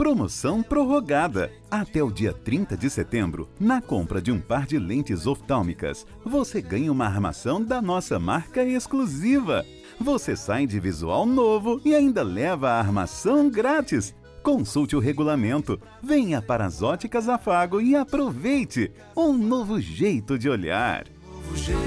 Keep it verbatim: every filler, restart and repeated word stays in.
Promoção prorrogada. Até o dia trinta de setembro, na compra de um par de lentes oftálmicas, você ganha uma armação da nossa marca exclusiva. Você sai de visual novo e ainda leva a armação grátis. Consulte o regulamento. Venha para as Óticas Afago e aproveite um novo jeito de olhar.